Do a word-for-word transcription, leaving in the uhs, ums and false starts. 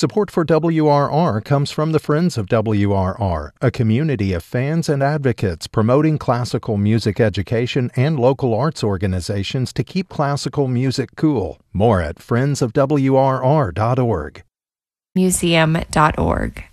Support for W R R comes from the Friends of W R R, a community of fans and advocates promoting classical music education and local arts organizations to keep classical music cool. More at friends of w r r dot org. museum dot org.